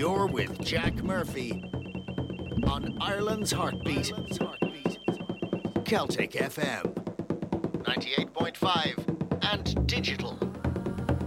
You're with Jack Murphy on Ireland's Heartbeat. Celtic FM 98.5 and digital.